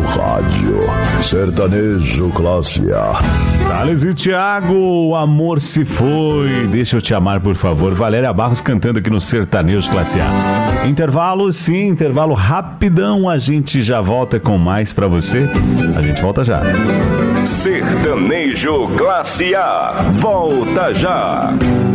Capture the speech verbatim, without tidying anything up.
rádio. Sertanejo Classe A. Thales e Thiago, o amor se foi. Deixa eu te amar, por favor. Valéria Barros cantando aqui no Sertanejo Classe A. Intervalo, sim, intervalo rapidão. A gente já volta com mais pra você. A gente volta já. Sertanejo Classe A. Volta já.